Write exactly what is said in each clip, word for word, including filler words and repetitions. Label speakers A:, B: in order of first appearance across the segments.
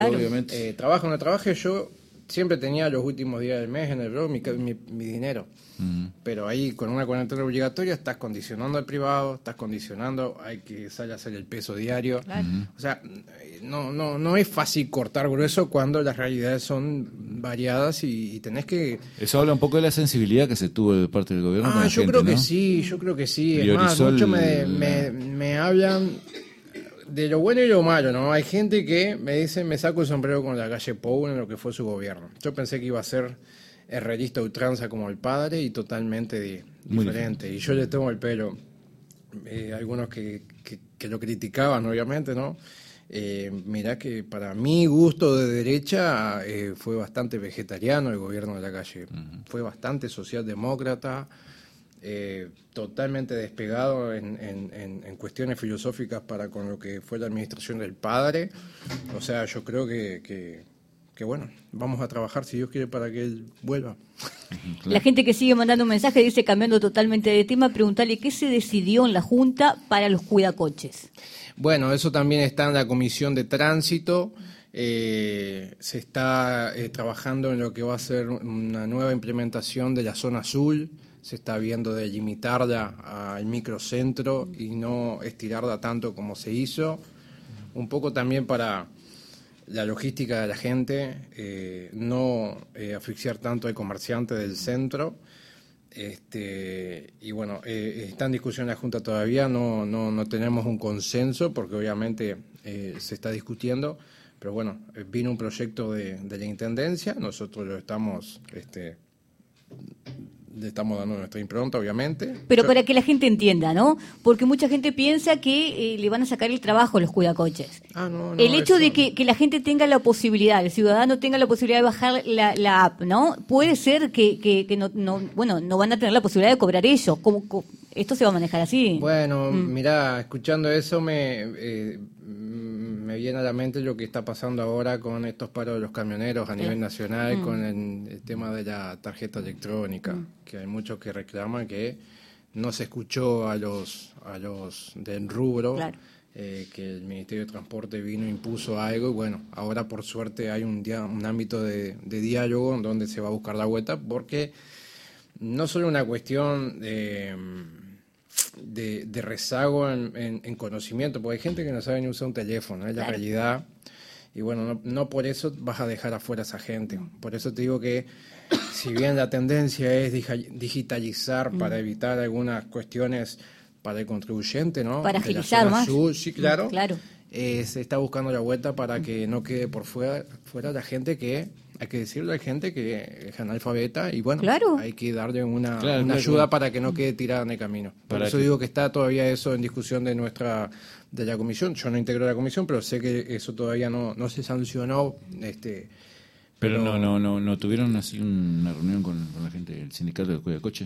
A: Claro.
B: Obviamente.
C: Eh, trabajo o no trabaje, yo siempre tenía los últimos días del mes en el blog mi, mi, mi dinero. Uh-huh. Pero ahí con una cuarentena obligatoria estás condicionando al privado, estás condicionando, hay que salir a hacer el peso diario. Claro. Uh-huh. O sea, no, no, no es fácil cortar grueso cuando las realidades son variadas y, y tenés que...
B: Eso habla un poco de la sensibilidad que se tuvo de parte del gobierno.
C: Ah,
B: con la
C: yo
B: gente,
C: creo
B: ¿no?
C: que sí, yo creo que sí.
B: Priorizó
C: es más, muchos me,
B: el...
C: me, me hablan de lo bueno y lo malo, ¿no? Hay gente que me dice, me saco el sombrero con la calle Pou en lo que fue su gobierno. Yo pensé que iba a ser herrerista ultranza como el padre y totalmente di- diferente. Y yo le tomo el pelo. Eh, algunos que, que, que lo criticaban, obviamente, ¿no? Eh, mirá que para mi gusto de derecha eh, fue bastante vegetariano el gobierno de la calle. Uh-huh. Fue bastante socialdemócrata. Eh, totalmente despegado en, en, en, en cuestiones filosóficas para con lo que fue la administración del padre. O sea, yo creo que, que, que bueno, vamos a trabajar si Dios quiere para que él vuelva.
A: La gente que sigue mandando un mensaje dice, cambiando totalmente de tema, preguntarle qué se decidió en la Junta para los cuidacoches.
C: Bueno, eso también está en la Comisión de Tránsito. Eh, se está eh, trabajando en lo que va a ser una nueva implementación de la zona azul. Se está viendo de limitarla al microcentro y no estirarla tanto como se hizo. Un poco también para la logística de la gente, eh, no eh, asfixiar tanto al comerciante del centro. Este, y bueno, eh, está en discusión la Junta todavía, no, no, no tenemos un consenso porque obviamente eh, se está discutiendo, pero bueno, vino un proyecto de, de la Intendencia, nosotros lo estamos... Este, le estamos dando nuestra impronta, obviamente.
A: Pero
C: Yo...
A: para que la gente entienda, ¿no? Porque mucha gente piensa que eh, le van a sacar el trabajo a los cuidacoches.
C: Ah, no, no,
A: el hecho
C: eso...
A: de que, que la gente tenga la posibilidad, el ciudadano tenga la posibilidad de bajar la, la app, ¿no? Puede ser que, que, que no, no, bueno, no van a tener la posibilidad de cobrar ellos. ¿Cómo, cómo, esto se va a manejar así?
C: Bueno,
A: mm.
C: mirá, escuchando eso me... Eh, me viene a la mente lo que está pasando ahora con estos paros de los camioneros a nivel nacional, mm. con el, el tema de la tarjeta electrónica, mm. que hay muchos que reclaman que no se escuchó a los a los del rubro,
A: claro.
C: eh, que el Ministerio de Transporte vino e impuso algo, y bueno, ahora por suerte hay un, dia, un ámbito de, de diálogo en donde se va a buscar la vuelta, porque no solo una cuestión de... De, de rezago en, en, en conocimiento, porque hay gente que no sabe ni usar un teléfono, es la claro. realidad, y bueno, no, no por eso vas a dejar afuera a esa gente. Por eso te digo que si bien la tendencia es digitalizar mm. para evitar algunas cuestiones para el contribuyente, ¿no?
A: Para agilizar más.
C: Sur, sí, claro.
A: Mm, claro.
C: Eh, se está buscando la vuelta para mm. que no quede por fuera, fuera la gente que... Hay que decirle a la gente que es analfabeta y bueno,
A: claro.
C: hay que darle una,
B: claro,
C: una
B: claro,
C: ayuda
B: claro.
C: para que no quede tirada en el camino. Por
B: para
C: eso
B: que...
C: digo que está todavía eso en discusión de nuestra de la comisión. Yo no integro la comisión, pero sé que eso todavía no, no se sancionó. Este,
B: pero, pero no, no, no, no tuvieron así una reunión con, con la gente del sindicato de Cuidacoche.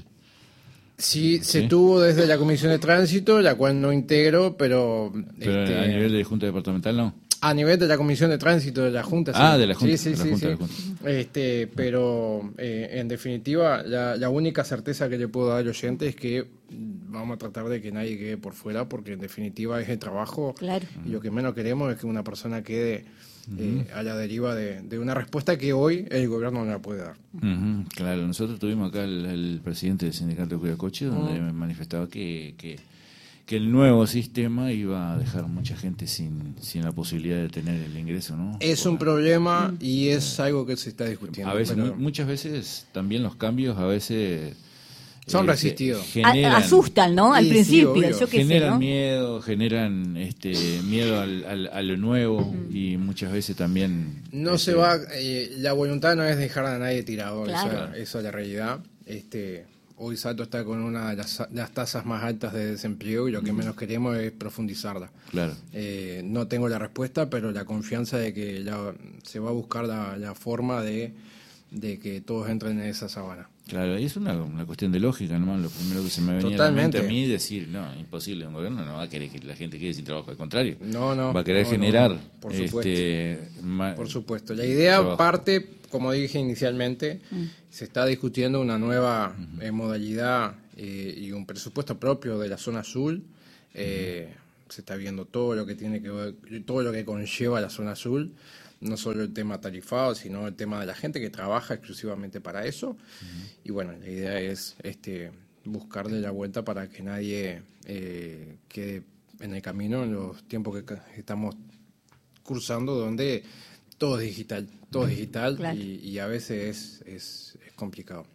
C: Sí, se ¿Sí? tuvo desde la comisión de tránsito, la cual no integro, pero...
B: Pero este, a nivel de Junta Departamental no.
C: A nivel de la Comisión de Tránsito de la Junta.
B: Ah,
C: sí.
B: de la Junta.
C: Sí, sí,
B: de la
C: sí.
B: junta,
C: sí.
B: de la junta.
C: Este, pero eh, en definitiva, la, la única certeza que le puedo dar al oyente es que vamos a tratar de que nadie quede por fuera, porque en definitiva es el trabajo.
A: Claro.
C: Y lo que menos queremos es que una persona quede eh, a la deriva de, de una respuesta que hoy el gobierno no la puede dar.
B: Uh-huh. Claro, nosotros tuvimos acá el, el presidente del sindicato de Cuidacoche, donde uh-huh. manifestaba que... que que el nuevo sistema iba a dejar mucha gente sin, sin la posibilidad de tener el ingreso, ¿no?
C: Es un problema y es algo que se está discutiendo.
B: A veces,
C: pero...
B: muchas veces también los cambios a veces
C: son
B: eh,
C: resistidos.
B: Generan,
A: asustan, ¿no? Al
C: sí,
A: principio,
C: sí,
A: yo qué
B: generan
A: sé, ¿no?
B: miedo, generan este miedo al, al, a lo nuevo uh-huh. y muchas veces también
C: no
B: este,
C: se va. Eh, la voluntad no es dejar a nadie tirado,
A: claro.
C: esa, esa es la realidad. Este. Hoy Salto está con una de las, las tasas más altas de desempleo y lo que menos queremos es profundizarla.
B: Claro.
C: Eh, no tengo la respuesta, pero la confianza de que ya se va a buscar la, la forma de, de que todos entren en esa sabana.
B: Claro, y es una, una cuestión de lógica, ¿no? Lo primero que se me venía
C: Totalmente.
B: a la mente a mí decir, no, imposible, un gobierno no va a querer que la gente quede sin trabajo, al contrario.
C: No, no.
B: Va a querer
C: no,
B: generar.
C: No, no. Por supuesto.
B: Este, ma-
C: Por supuesto. La idea
B: trabajo.
C: parte, como dije inicialmente, mm. se está discutiendo una nueva uh-huh. eh, modalidad eh, y un presupuesto propio de la zona azul. Eh, uh-huh. Se está viendo todo lo que tiene que ver, todo lo que conlleva la zona azul. no solo el tema tarifado, sino el tema de la gente que trabaja exclusivamente para eso. Uh-huh. Y bueno, la idea es este buscarle la vuelta para que nadie eh, quede en el camino en los tiempos que estamos cursando, donde todo es digital, todo es digital, claro. y, y a veces es, es, es complicado.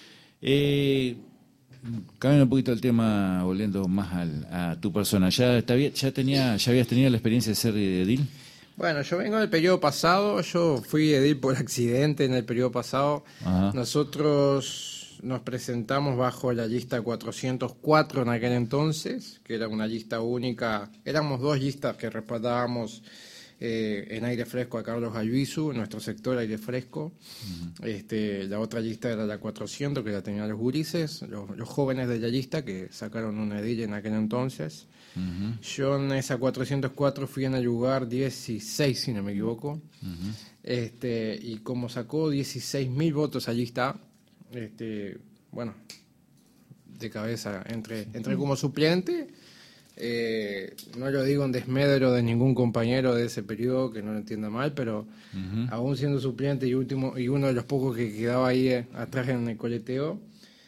B: Eh, cambiando un poquito el tema, volviendo más al, a tu persona, ¿ya, te, ya, tenía, ¿ya habías tenido la experiencia de ser edil?
C: Bueno, yo vengo del periodo pasado, yo fui edil por accidente en el periodo pasado. Ajá. Nosotros nos presentamos bajo la lista cuatrocientos cuatro en aquel entonces, que era una lista única, éramos dos listas que respaldábamos eh, en Aire Fresco a Carlos Albizu, nuestro sector Aire Fresco. Uh-huh. este, la otra lista era la cuatrocientos, que la tenían los gurises, los, los jóvenes de la lista que sacaron un edil en aquel entonces. Uh-huh. Yo en esa cuatrocientos cuatro fui en el lugar dieciséis, si no me equivoco. Uh-huh. este, y como sacó dieciséis mil votos, allí está. Este, bueno, de cabeza entré, entré como suplente. Eh, no lo digo en desmedro de ningún compañero de ese periodo, que no lo entienda mal, pero uh-huh. aún siendo suplente y último y uno de los pocos que quedaba ahí eh, atrás en el coleteo,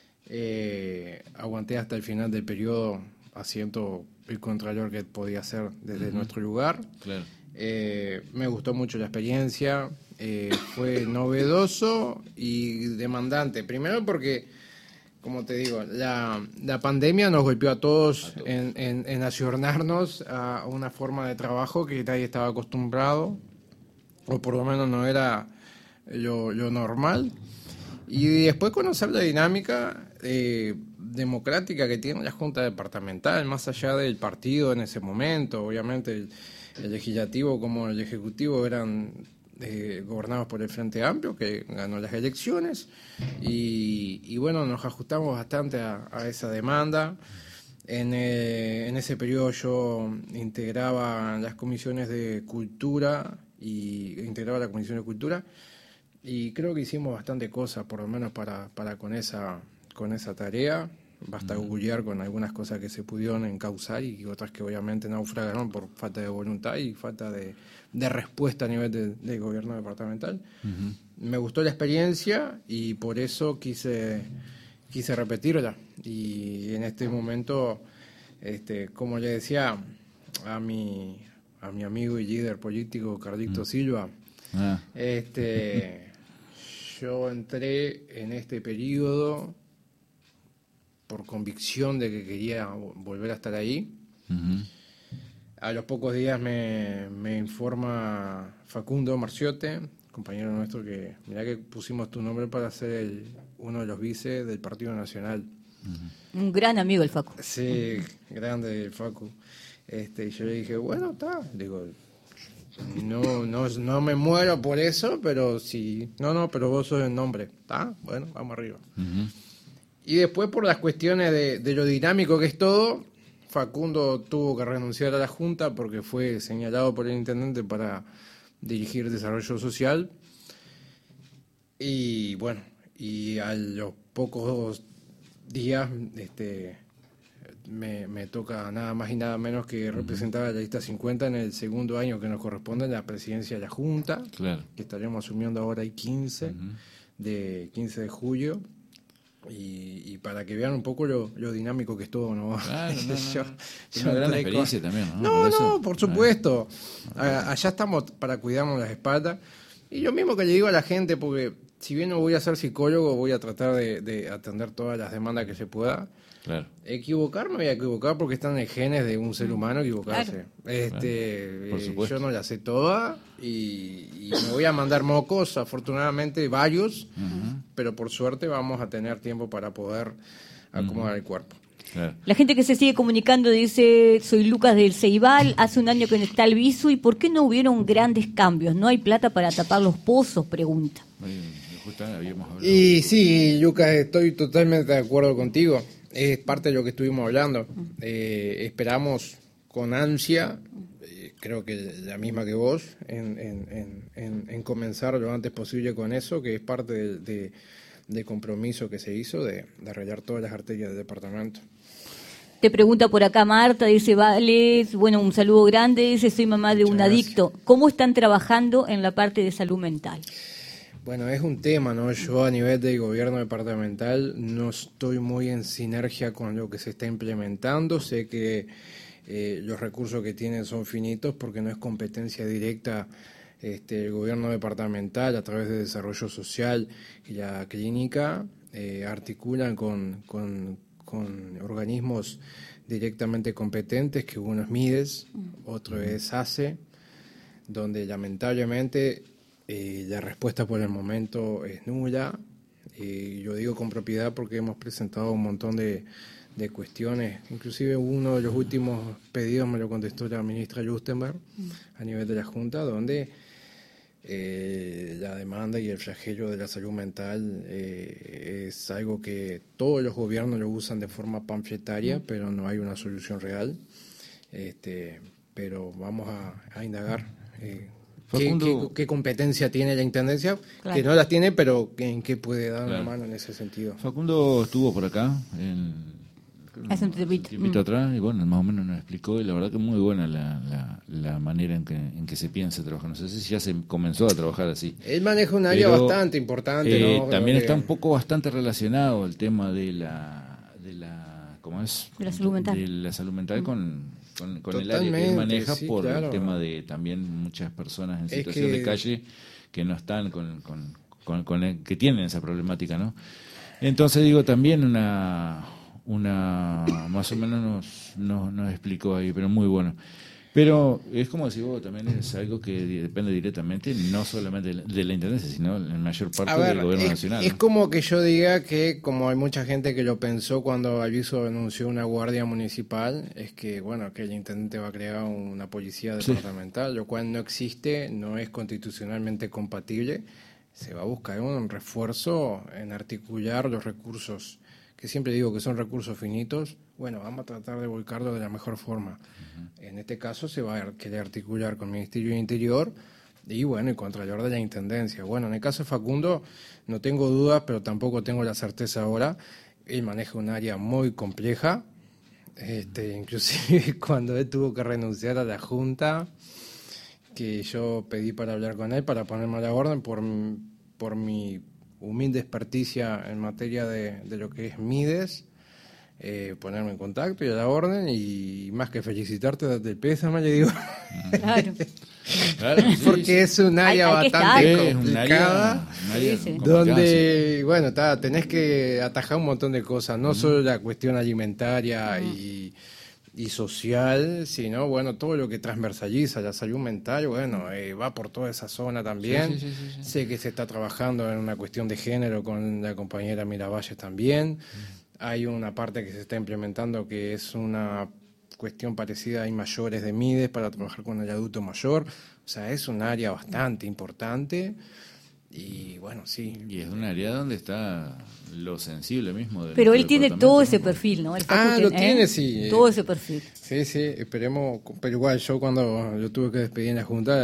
C: eh, aguanté hasta el final del periodo haciendo el contralor que podía hacer desde uh-huh. nuestro lugar. Claro. Eh, me gustó mucho la experiencia, eh, fue novedoso y demandante. Primero porque, como te digo, la, la pandemia nos golpeó a todos, a todos. En, en, en ayornarnos a una forma de trabajo que nadie estaba acostumbrado, o por lo menos no era lo, lo normal. Y después conocer la dinámica eh, democrática que tiene la Junta Departamental, más allá del partido en ese momento. Obviamente el, el legislativo como el ejecutivo eran eh, gobernados por el Frente Amplio, que ganó las elecciones, y, y bueno, nos ajustamos bastante a, a esa demanda. En, eh, en ese periodo yo integraba las comisiones de Cultura, y integraba la Comisión de Cultura, y creo que hicimos bastante cosas, por lo menos para, para con esa con esa tarea. Basta uh-huh. googlear con algunas cosas que se pudieron encauzar y otras que obviamente naufragaron por falta de voluntad y falta de, de respuesta a nivel de, del gobierno departamental. Uh-huh. Me gustó la experiencia y por eso quise quise repetirla. Y en este momento, este, como le decía a mi a mi amigo y líder político Carlito uh-huh. Silva, uh-huh. este yo entré en este periodo por convicción de que quería volver a estar ahí. Uh-huh. A los pocos días me, me informa Facundo Marciote, compañero nuestro, que mirá que pusimos tu nombre para ser el, uno de los vices del Partido Nacional.
A: Uh-huh. Un gran amigo el Facu.
C: Sí, grande el Facu. Este, y yo le dije, bueno, está, digo, no, no, no me muero por eso, pero sí, no, no, pero vos sos el nombre, ¿está? Bueno, vamos arriba. Uh-huh. Y después, por las cuestiones de, de lo dinámico que es todo, Facundo tuvo que renunciar a la Junta porque fue señalado por el intendente para dirigir desarrollo social. Y bueno, y a los pocos días este, me, me toca nada más y nada menos que representar a la lista cincuenta en el segundo año que nos corresponde en la presidencia de la Junta, claro. que estaremos asumiendo ahora el quince, uh-huh. de quince de julio. Y, y para que vean un poco lo, lo dinámico que es todo, ¿no? Claro, no, no,
B: yo, no. Es una gran experiencia con... también, ¿no?
C: No, por no, por supuesto. A, allá estamos para cuidarnos las espaldas. Y yo mismo que le digo a la gente, porque si bien no voy a ser psicólogo, voy a tratar de, de atender todas las demandas que se pueda. Claro. Equivocarme voy a equivocar porque están en genes de un ser humano equivocarse. Claro. Este, claro. Eh, yo no la sé toda y, y me voy a mandar mocos, afortunadamente varios, uh-huh. pero por suerte vamos a tener tiempo para poder acomodar uh-huh. el cuerpo.
A: Claro. La gente que se sigue comunicando dice, soy Lucas del Ceibal, hace un año que no está el viso, ¿y por qué no hubieron grandes cambios? ¿No hay plata para tapar los pozos? Pregunta.
C: Y sí, Lucas, estoy totalmente de acuerdo contigo. Es parte de lo que estuvimos hablando. Eh, esperamos con ansia, eh, creo que la misma que vos, en, en, en, en comenzar lo antes posible con eso, que es parte del de, de compromiso que se hizo de, de arreglar todas las arterias del departamento.
A: Te pregunta por acá Marta, dice, vale, bueno, un saludo grande, dice, soy mamá de
C: Muchas
A: un
C: gracias.
A: adicto. ¿Cómo están trabajando en la parte de salud mental?
C: Bueno, es un tema, ¿no? Yo a nivel del gobierno departamental no estoy muy en sinergia con lo que se está implementando. Sé que eh, los recursos que tienen son finitos porque no es competencia directa este, el gobierno departamental a través de desarrollo social y la clínica eh, articulan con... con con organismos directamente competentes, que uno es MIDES, otro es ACE, donde lamentablemente eh, la respuesta por el momento es nula. Eh, yo digo con propiedad porque hemos presentado un montón de, de cuestiones, inclusive uno de los últimos pedidos me lo contestó la ministra Justenberg a nivel de la Junta, donde Eh, la demanda y el flagelo de la salud mental eh, es algo que todos los gobiernos lo usan de forma panfletaria, pero no hay una solución real. Este, pero vamos a, a indagar eh, qué, qué, qué competencia tiene la Intendencia, claro. Que no las tiene, pero en qué puede dar claro. una mano en ese sentido.
B: Facundo estuvo por acá en...
A: Hace un tiempito,
B: un tiempito mm. atrás y bueno, más o menos nos explicó y la verdad que es muy buena la, la, la manera en que, en que se piensa trabajar. No sé si ya se comenzó a trabajar así.
C: Él maneja un área Pero, bastante importante.
B: Eh,
C: ¿no?
B: También
C: que...
B: está un poco bastante relacionado el tema de la, de la ¿cómo es?
A: De la salud mental.
B: De la salud mental mm. con, con, con el área que él maneja sí, por claro. el tema de también muchas personas en situación es que... de calle que no están con, con, con, con el, que tienen esa problemática, ¿no? Entonces digo también una una más o menos nos, nos, nos explicó ahí, pero muy bueno. Pero es como decís vos, también es algo que depende directamente, no solamente de la Intendencia, sino en mayor parte ver, del gobierno
C: es,
B: nacional.
C: Es como que yo diga que, como hay mucha gente que lo pensó cuando Alviso anunció una guardia municipal, es que, bueno, que el intendente va a crear una policía departamental, sí. Lo cual no existe, no es constitucionalmente compatible. Se va a buscar un refuerzo en articular los recursos que siempre digo que son recursos finitos, bueno, vamos a tratar de volcarlo de la mejor forma. Uh-huh. En este caso se va a querer articular con el Ministerio de Interior y, bueno, el Contralor de la Intendencia. Bueno, en el caso de Facundo no tengo dudas, pero tampoco tengo la certeza ahora. Él maneja un área muy compleja, este, inclusive cuando él tuvo que renunciar a la Junta, que yo pedí para hablar con él, para ponerme a la orden por, por mi... humilde experticia en materia de, de lo que es MIDES, eh, ponerme en contacto y a la orden, y más que felicitarte, date el pésame, le digo.
A: Claro.
B: Claro, sí,
C: porque sí. Es un área hay, hay bastante
B: complicada,
C: complicada,
B: un área,
C: sí, sí. donde, bueno, está, tenés que atajar un montón de cosas, no uh-huh. solo la cuestión alimentaria uh-huh. y... y social, sino, bueno, todo lo que transversaliza la salud mental, bueno, eh, va por toda esa zona también. Sí, sí, sí, sí, sí. Sé que se está trabajando en una cuestión de género con la compañera Miravalle también. Mm. Hay una parte que se está implementando que es una cuestión parecida, hay mayores de MIDES para trabajar con el adulto mayor. O sea, es un área bastante importante. Y bueno, sí.
B: Y es un área donde está lo sensible mismo. Del
A: Pero él tiene todo ese perfil, ¿no? El
C: ah,
A: que,
C: lo tiene,
A: ¿eh?
C: sí.
A: Todo ese perfil.
C: Sí, sí, esperemos. Pero igual, yo cuando lo tuve que despedir en la Junta,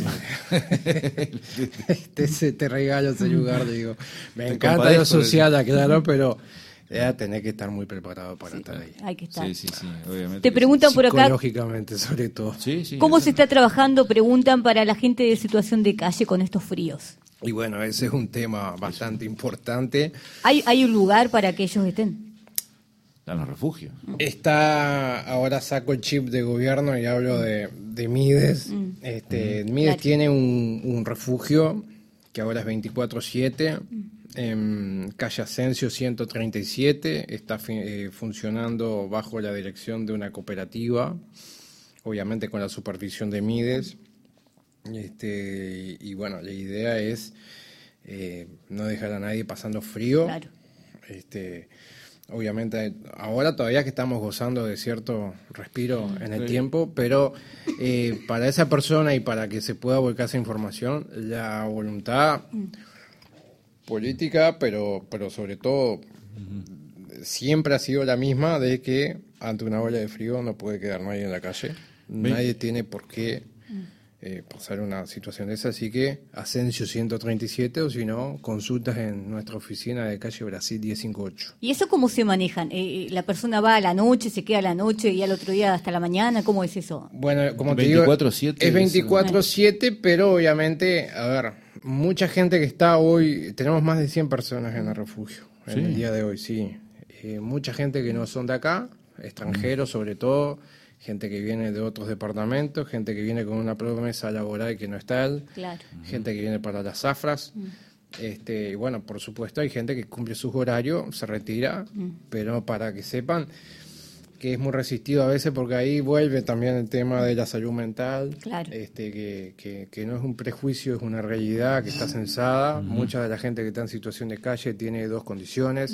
C: este, este, este, te regalo ese lugar, digo. Me te encanta lo social, el... claro, pero ya tenés que estar muy preparado para sí, estar ahí.
A: Hay que estar.
B: Sí, sí, sí, obviamente.
A: Te preguntan por acá.
C: Psicológicamente, sobre todo.
B: Sí, sí,
A: ¿Cómo se está trabajando? Preguntan para la gente de situación de calle con estos fríos.
C: Y bueno, ese es un tema bastante importante.
A: ¿Hay, hay un lugar para que ellos estén?
B: Están los refugios.
C: Está, ahora saco el chip de gobierno y hablo de, de MIDES. Mm. Este, mm. MIDES claro. tiene un, un refugio que ahora es veinticuatro siete, mm. en calle Asensio ciento treinta y siete, está eh, funcionando bajo la dirección de una cooperativa, obviamente con la supervisión de MIDES. Este, y bueno, la idea es eh, no dejar a nadie pasando frío.
A: Claro.
C: Este, obviamente, ahora todavía que estamos gozando de cierto respiro en el sí. tiempo, pero eh, para esa persona y para que se pueda volcar esa información, la voluntad mm. política, pero, pero sobre todo uh-huh. siempre ha sido la misma, de que ante una ola de frío no puede quedar nadie en la calle. ¿Ven? Nadie tiene por qué eh, pasar una situación de esa. Así que Asensio ciento treinta y siete, o si no, consultas en nuestra oficina de calle Brasil diez cincuenta y ocho.
A: ¿Y eso cómo se manejan? Eh, ¿La persona va a la noche, se queda a la noche y al otro día hasta la mañana? ¿Cómo es eso?
C: Bueno, como te
B: veinticuatro
C: digo,
B: siete
C: es veinticuatro siete, pero obviamente, a ver, mucha gente que está hoy, tenemos más de cien personas en el refugio, en
B: Sí.
C: el día de hoy, sí. Eh, mucha gente que no son de acá, extranjeros sobre todo, gente que viene de otros departamentos, gente que viene con una promesa laboral que no está él,
A: Claro.
C: gente que viene para las zafras. Este, y bueno, por supuesto hay gente que cumple sus horarios, se retira, pero para que sepan que es muy resistido a veces, porque ahí vuelve también el tema de la salud mental,
A: Claro.
C: este, que, que, que no es un prejuicio, es una realidad que está censada. Mucha de la gente que está en situación de calle tiene dos condiciones,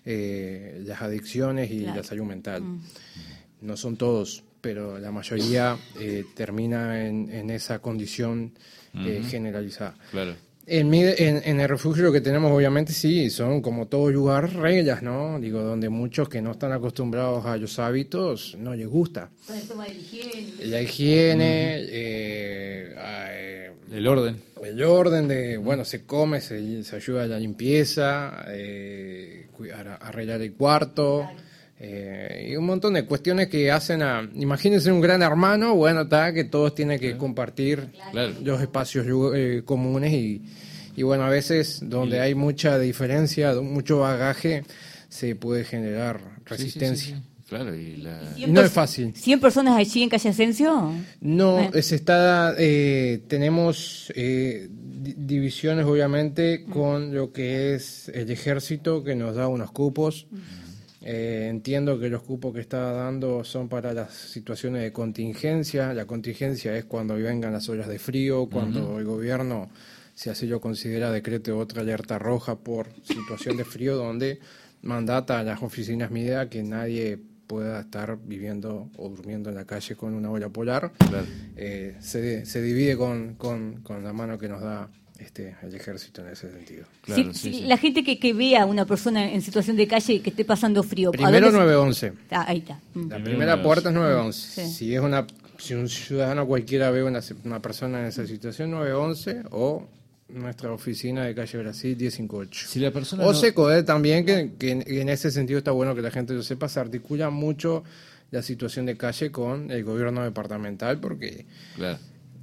C: eh, las adicciones y
A: Claro.
C: la salud mental. No son todos, pero la mayoría eh, termina en, en esa condición eh, generalizada.
B: Claro.
C: En, mi- en, en el refugio lo que tenemos obviamente sí, son como todo lugar reglas, ¿no? Digo, donde muchos que no están acostumbrados a los hábitos no les gusta.
A: Con el tema de la higiene.
C: La higiene, eh, eh,
B: El orden.
C: el orden de, bueno, se come, se, se ayuda a la limpieza, eh, cuidar- arreglar el cuarto, eh, y un montón de cuestiones que hacen a... Imagínense un gran hermano, bueno, está que todos tienen que compartir
B: Claro.
C: los espacios eh, comunes y, y bueno, a veces donde hay mucha diferencia, mucho bagaje, se puede generar resistencia.
B: Sí, sí, sí, sí. Claro, y la...
A: ¿cien
C: No es
A: pers-
C: fácil.
A: ¿cien personas allí en calle Asensio?
C: No,
A: Eh.
C: se está, eh, tenemos eh, di- divisiones obviamente con lo que es el ejército que nos da unos cupos. Eh, entiendo que los cupos que está dando son para las situaciones de contingencia. La contingencia es cuando vengan las olas de frío, cuando el gobierno, si así lo considera, decrete otra alerta roja por situación de frío, donde mandata a las oficinas MIDEA que nadie pueda estar viviendo o durmiendo en la calle con una ola polar.
B: Claro.
C: Eh, se, se divide con, con, con la mano que nos da este el ejército en ese sentido.
B: Claro,
A: Si-
B: sí,
A: si
B: sí.
A: La gente que, que vea a una persona en situación de calle que esté pasando frío. ¿a
C: Primero
A: dónde se-
C: nueve once.
A: Ah, ahí está. Mm.
C: La
B: Primero
C: primera
B: nueve
C: puerta es nueve once.
A: Sí.
C: Si es una si un ciudadano cualquiera ve una, una persona en esa situación, nueve once o nuestra oficina de calle Brasil diez cincuenta y ocho.
B: Si la persona
C: O
B: no-
C: SECODE también, que, que en, en ese sentido está bueno que la gente lo sepa, se articula mucho la situación de calle con el gobierno departamental, porque
B: Claro.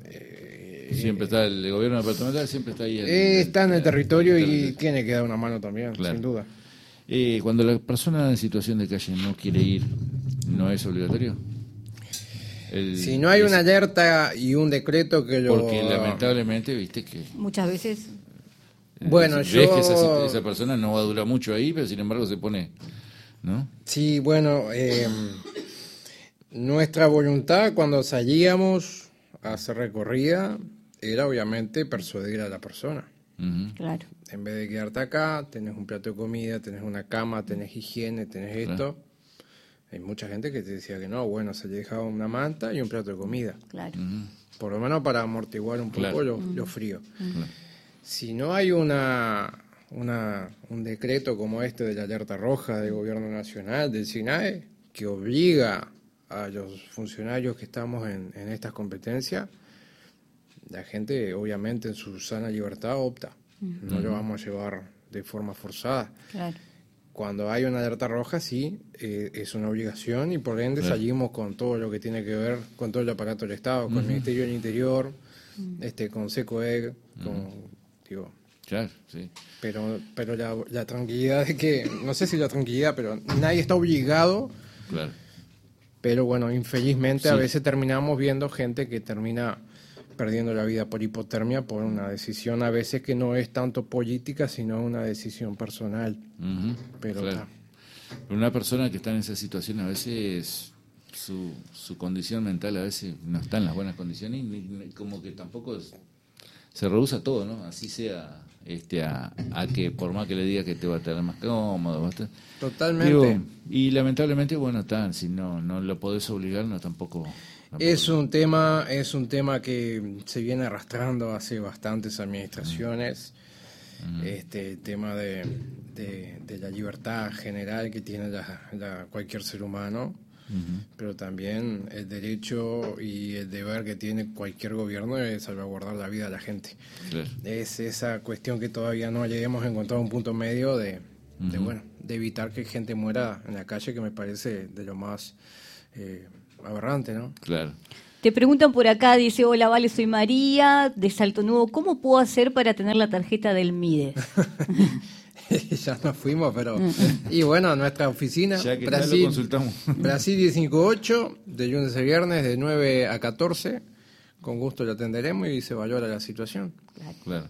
B: Siempre está el gobierno departamental, siempre está ahí. el-
C: eh, está en el territorio y
B: territorio.
C: tiene que dar una mano también,
B: Claro.
C: sin duda.
B: Eh, cuando la persona en situación de calle no quiere ir, ¿no es obligatorio? El-
C: Si no hay
B: es-
C: una alerta y un decreto que lo...
B: Porque lamentablemente, viste que...
A: Muchas veces.
B: eh,
C: Bueno,
B: ves
C: yo-
B: que esa, sit- esa persona no va a durar mucho ahí, pero sin embargo se pone... ¿No?
C: Sí, bueno, eh, nuestra voluntad cuando salíamos a hacer recorrida era obviamente persuadir a la persona.
B: Ujú.
A: Claro.
C: En vez de quedarte acá, tenés un plato de comida, tenés una cama, tenés higiene, tenés esto. Hay mucha gente que te decía que no, bueno, se le dejaba una manta y un plato de comida.
A: Claro.
C: Por lo menos para amortiguar un poco
B: Claro.
C: lo, lo frío.
B: Claro.
C: Si no hay una, una un decreto como este de la alerta roja del gobierno nacional, del SINAE, que obliga a los funcionarios que estamos en, en estas competencias, la gente obviamente en su sana libertad opta. No lo vamos a llevar de forma forzada.
A: Claro.
C: Cuando hay una alerta roja, sí, eh, es una obligación y por ende
B: Claro.
C: salimos con todo lo que tiene que ver con todo el aparato del Estado, con el Ministerio del Interior, este, con SECOEG, con, digo,
B: Claro, sí.
C: pero, pero la, la tranquilidad de que, no sé si la tranquilidad, pero nadie está obligado,
B: Claro.
C: pero bueno, infelizmente a
B: Sí.
C: veces terminamos viendo gente que termina perdiendo la vida por hipotermia por una decisión a veces que no es tanto política, sino una decisión personal.
B: Ujú.
C: Pero
B: Claro.
C: está.
B: Pero una persona que está en esa situación a veces su, su condición mental a veces no está en las buenas condiciones y ni- ni- como que tampoco es- se rehúsa todo, ¿no? Así sea este a, a que por más que le diga que te va a tener más cómodo, va a estar-
C: Totalmente.
B: Digo, y lamentablemente, bueno, está, si no no lo podés obligar, no tampoco... tampoco-
C: Es un tema, es un tema que se viene arrastrando hace bastantes administraciones. Este el tema de, de, de la libertad general que tiene la- la- cualquier ser humano. uh-huh. pero también el derecho y el deber que tiene cualquier gobierno es salvaguardar la vida de la gente. Claro. Es esa cuestión que todavía no hayamos encontrado un punto medio de, uh-huh. de, bueno, de evitar que gente muera en la calle, que me parece de lo más eh, aberrante, ¿no?
B: Claro.
A: Te preguntan por acá, dice, hola, Vale, soy María, de Salto Nuevo. ¿Cómo puedo hacer para tener la tarjeta del MIDES?
C: Ya nos fuimos, pero... Y bueno, nuestra oficina,
B: ya que
C: Brasil,
B: lo consultamos.
C: Brasil diez cincuenta y ocho, de lunes a viernes, de nueve a catorce. Con gusto lo atenderemos y se valora la situación.
B: Claro. claro.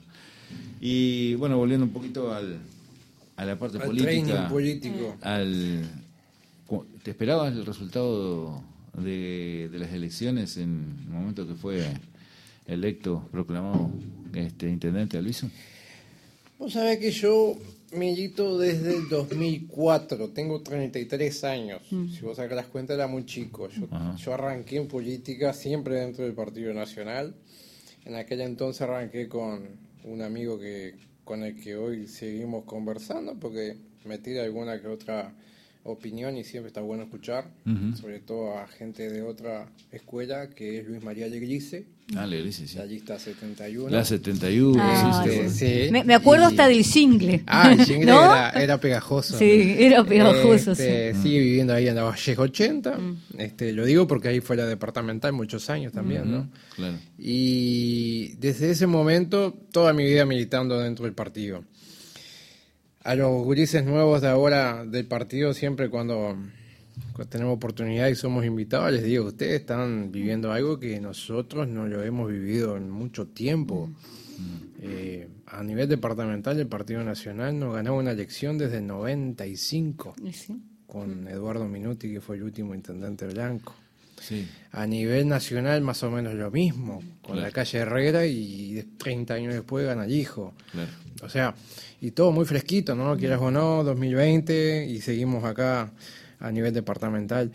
B: Y bueno, volviendo un poquito al, a la parte
C: al
B: política.
C: Training político.
B: Al, ¿Te esperabas el resultado de, de las elecciones en el momento que fue electo, proclamado este intendente Alviso?
C: Vos sabés que yo milito desde el dos mil cuatro, tengo treinta y tres años. Mm. Si vos sacás las cuentas, era muy chico. Yo, yo arranqué en política siempre dentro del Partido Nacional. En aquel entonces arranqué con un amigo que con el que hoy seguimos conversando, porque me tira alguna que otra opinión y siempre está bueno escuchar, uh-huh. sobre todo a gente de otra escuela, que es Luis María Leglice.
B: Ah, Leglice, sí.
C: La lista setenta y uno.
B: La setenta y uno,
A: ah,
B: sí,
A: sí,
B: sí.
A: sí. Me, me acuerdo y... hasta del jingle.
C: Ah, el jingle
A: ¿no?
C: era, era pegajoso.
A: Sí, era pegajoso.
C: Este,
A: sí.
C: Sigue viviendo ahí en la Vallejo ochenta. Mm. Este, lo digo porque ahí fue la departamental muchos años también, mm. ¿no?
B: Claro.
C: Y desde ese momento, toda mi vida militando dentro del partido. A los gurises nuevos de ahora del partido, siempre cuando, cuando tenemos oportunidad y somos invitados, les digo, ustedes están viviendo algo que nosotros no lo hemos vivido en mucho tiempo. Mm. Eh, a nivel departamental, el Partido Nacional nos ganó una elección desde el noventa y cinco, ¿sí? Con Eduardo Minuti, que fue el último intendente blanco.
B: Sí.
C: A nivel nacional, más o menos lo mismo, con claro. la calle Herrera, y treinta años después gana el hijo.
B: Claro.
C: O sea, y todo muy fresquito, ¿no? Quieras o no, dos mil veinte, y seguimos acá a nivel departamental.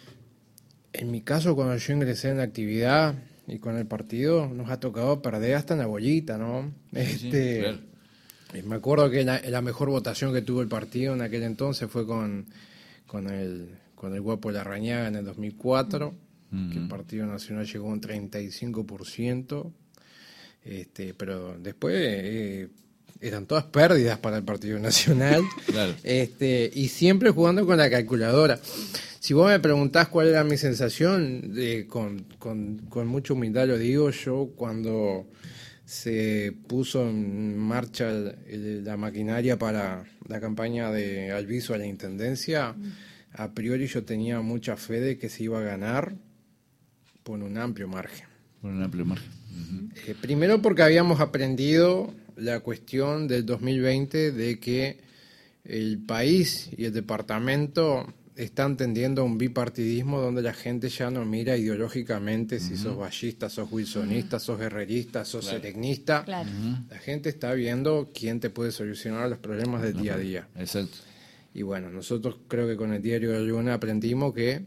C: En mi caso, cuando yo ingresé en la actividad y con el partido, nos ha tocado perder hasta en la bollita, ¿no? Sí, este, sí, claro. Me acuerdo que la, la mejor votación que tuvo el partido en aquel entonces fue con, con el... con el Guapo Larrañaga en el dos mil cuatro, uh-huh. que el Partido Nacional llegó a un treinta y cinco por ciento, este, pero después eh, eran todas pérdidas para el Partido Nacional,
B: claro.
C: este, y siempre jugando con la calculadora. Si vos me preguntás cuál era mi sensación, eh, con, con, con mucha humildad lo digo, yo cuando se puso en marcha el, el, la maquinaria para la campaña de Alviso a la Intendencia, uh-huh. a priori yo tenía mucha fe de que se iba a ganar por un amplio margen.
B: Por un amplio margen. Uh-huh.
C: Eh, primero porque habíamos aprendido la cuestión del dos mil veinte de que el país y el departamento están tendiendo a un bipartidismo donde la gente ya no mira ideológicamente uh-huh. si sos vallista, sos wilsonista, uh-huh. sos herrerista, sos claro. seregnista. Claro. Uh-huh. La gente está viendo quién te puede solucionar los problemas del uh-huh. día a día.
B: Exacto.
C: Y bueno, nosotros creo que con el diario de Luna aprendimos que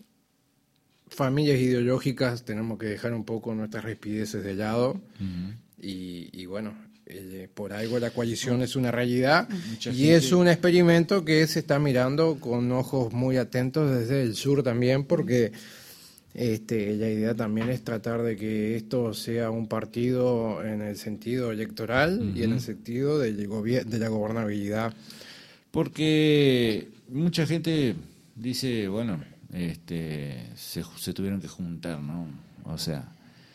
C: familias ideológicas tenemos que dejar un poco nuestras rispideces de lado. Uh-huh. y, y bueno, eh, por algo la coalición uh-huh. es una realidad. Mucha y gente... es un experimento que se está mirando con ojos muy atentos desde el sur también, porque este, la idea también es tratar de que esto sea un partido en el sentido electoral uh-huh. y en el sentido del gobier- de la gobernabilidad.
B: Porque mucha gente dice, bueno, este, se, se tuvieron que juntar, ¿no? O sea,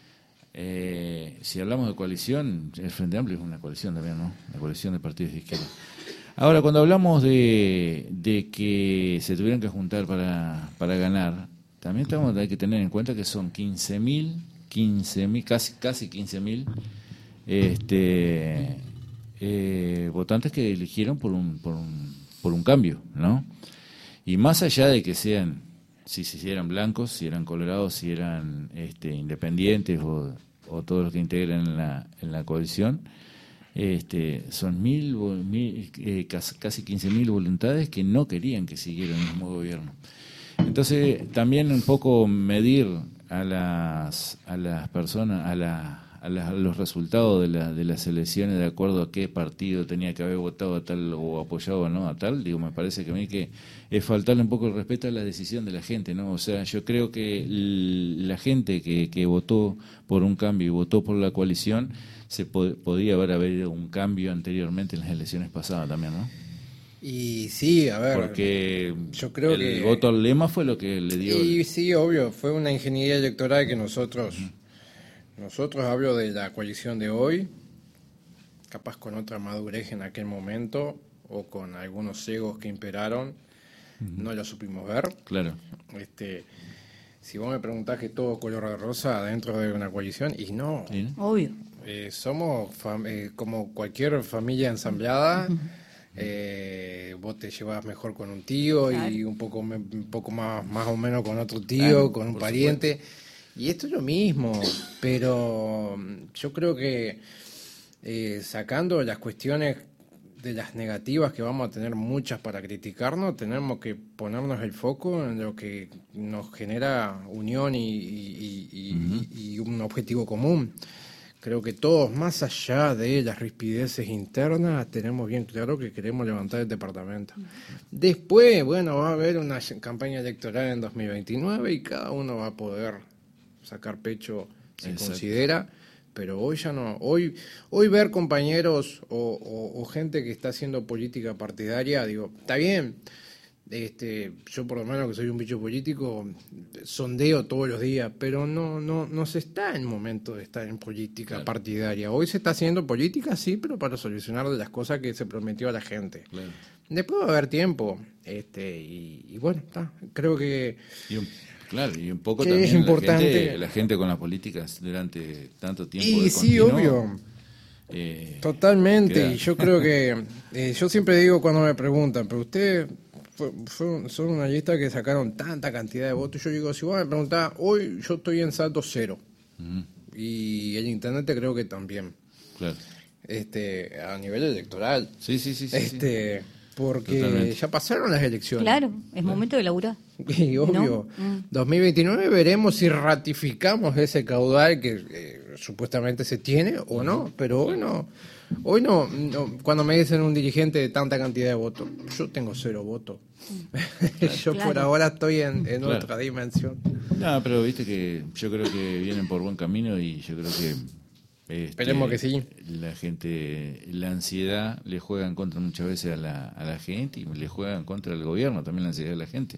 B: eh, si hablamos de coalición, el Frente Amplio es una coalición también, ¿no? La coalición de partidos de izquierda. Ahora, cuando hablamos de, de que se tuvieron que juntar para, para ganar, también estamos, hay que tener en cuenta que son quince mil, quince mil, casi, casi quince mil, este... Eh, votantes que eligieron por un, por un por un cambio, ¿no? Y más allá de que sean, si, si eran blancos, si eran colorados, si eran este, independientes o, o todos los que integran la, en la coalición, este, son mil, mil eh, casi, casi quince mil voluntades que no querían que siguiera el mismo gobierno. Entonces, también un poco medir a las a las personas, a la a, la, a los resultados de, la, de las elecciones de acuerdo a qué partido tenía que haber votado a tal o apoyado no a tal, digo, me parece que a mí que es faltarle un poco el respeto a la decisión de la gente, ¿no? O sea, yo creo que la gente que, que votó por un cambio y votó por la coalición, se pod- podía haber habido un cambio anteriormente en las elecciones pasadas también, ¿no?
C: Y sí, a ver,
B: porque
C: yo creo
B: el
C: que...
B: voto al lema fue lo que le dio...
C: Y
B: el...
C: sí, obvio, fue una ingeniería electoral que nosotros, uh-huh. nosotros hablo de la coalición de hoy, capaz con otra madurez en aquel momento, o con algunos egos que imperaron, uh-huh. no lo supimos ver.
B: Claro.
C: Este, si vos me preguntás que todo color de rosa dentro de una coalición, y no.
B: ¿Sí?
A: Obvio.
C: Eh, somos fam- eh, como cualquier familia ensamblada. Uh-huh. Eh, vos te llevas mejor con un tío claro. y un poco un poco más más o menos con otro tío, claro, con un pariente. Supuesto. Y esto es lo mismo, pero yo creo que eh, sacando las cuestiones de las negativas, que vamos a tener muchas para criticarnos, tenemos que ponernos el foco en lo que nos genera unión y, y, y, uh-huh. y, y un objetivo común. Creo que todos, más allá de las rispideces internas, tenemos bien claro que queremos levantar el departamento. Después, bueno, va a haber una campaña electoral en dos mil veintinueve y cada uno va a poder sacar pecho si Exacto. considera, pero hoy ya no. Hoy hoy ver compañeros o, o, o gente que está haciendo política partidaria, digo, está bien. Este, yo por lo menos que soy un bicho político, sondeo todos los días, pero no no no se está en el momento de estar en política claro. partidaria. Hoy se está haciendo política, sí, pero para solucionar las cosas que se prometió a la gente. Claro. Después va a haber tiempo, este y, y bueno, está. Creo que
B: y un, claro y un poco también
C: es importante.
B: La gente, la gente con las políticas durante tanto tiempo.
C: Y sí, obvio. Eh, Totalmente. Queda. Y yo creo que eh, yo siempre digo cuando me preguntan, pero usted Fue, fue, son una lista que sacaron tanta cantidad de votos. Yo digo, si vos me preguntás, hoy yo estoy en saldo cero. Uh-huh. Y el intendente creo que también.
B: Claro.
C: Este, a nivel electoral.
B: Sí, sí, sí. sí
C: este,
B: sí.
C: Porque Totalmente. Ya pasaron las elecciones.
A: Claro, es claro. momento de laburar.
C: Y obvio. ¿No? Mm. dos mil veintinueve veremos si ratificamos ese caudal que eh, supuestamente se tiene o uh-huh. no. Pero hoy no. Hoy no, no, cuando me dicen un dirigente de tanta cantidad de votos, yo tengo cero votos. Claro, yo claro. por ahora estoy en, en claro. otra dimensión.
B: No, pero viste que yo creo que vienen por buen camino y yo creo que... Este,
C: Esperemos que sí.
B: La gente, la ansiedad le juega en contra muchas veces a la, a la gente y le juega en contra al gobierno también la ansiedad de la gente.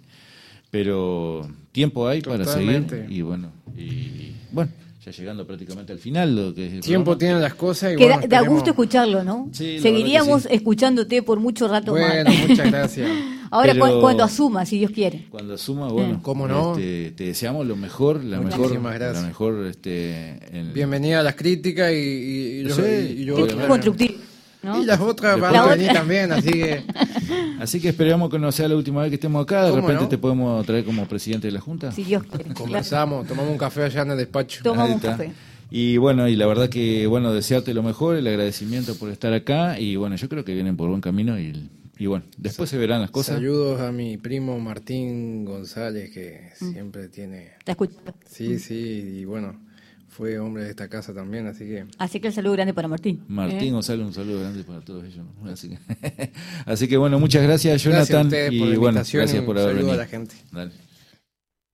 B: Pero tiempo hay Totalmente. Para seguir y bueno, y bueno... Ya llegando prácticamente al final. Lo que es el
C: Tiempo
B: programa.
C: Tienen las cosas. Y
A: que
C: bueno,
A: da, da gusto escucharlo, ¿no?
B: Sí,
A: Seguiríamos
B: sí.
A: escuchándote por mucho rato
C: bueno,
A: más.
C: Bueno, muchas gracias.
A: Ahora Pero, cuando asuma, si Dios quiere.
B: Cuando asuma, bueno,
C: ¿cómo no?
B: Este, te deseamos lo mejor, la
C: Muchísimas
B: mejor,
C: gracias.
B: la mejor, este, en...
C: Bienvenida a las críticas y, y, y,
B: sí,
C: y, y,
A: yo, constructivo. ¿No?
C: Y las otras van a venir también, así que...
B: Así que esperamos que no sea la última vez que estemos acá. De repente
C: no?
B: te podemos traer como presidente de la Junta.
A: Si Dios quiere.
C: Conversamos, tomamos un café allá en el despacho.
A: Tomamos un café.
B: Y bueno, y la verdad que, bueno, desearte lo mejor, el agradecimiento por estar acá. Y bueno, yo creo que vienen por buen camino y, y bueno, después se verán las cosas.
C: Saludos a mi primo Martín González, que mm. siempre tiene...
A: Te escucho.
C: Sí, sí, y bueno... Fue hombre de esta casa también, así que...
A: Así que el saludo grande para Martín.
B: Martín
A: ¿eh?
B: González, un saludo grande para todos ellos. ¿no? Así, que así que bueno, muchas gracias, Jonathan.
C: Gracias a ustedes
B: y
C: por la
B: bueno,
C: invitación
B: gracias
C: y
B: por
C: un
B: haber
C: saludo
B: venido.
C: a la gente.
B: Dale.